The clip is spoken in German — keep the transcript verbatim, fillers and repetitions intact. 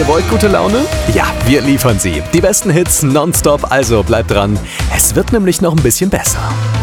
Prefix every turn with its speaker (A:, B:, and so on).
A: Ihr wollt gute Laune? Ja, wir liefern sie. Die besten Hits nonstop, also bleibt dran. Es wird nämlich noch ein bisschen besser.